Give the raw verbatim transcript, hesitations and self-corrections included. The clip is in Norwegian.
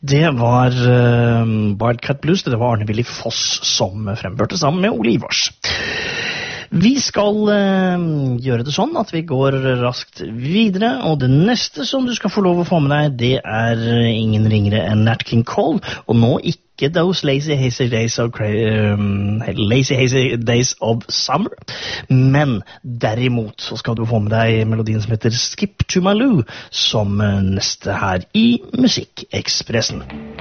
Det var uh, Wildcat Blues, det var Arne Willy Foss som fremførte sammen med Ole Ivars. Vi skal uh, gjøre det sånn at vi går raskt videre, og det neste som du skal få lov å få med deg, det er ingen ringere enn Nat King Cole, og nå ikke Those Lazy Hazy Days of, um, lazy, hazy days of Summer, men derimot så skal du få med deg melodien som heter Skip to My Lou, som neste her i Musikkekspressen.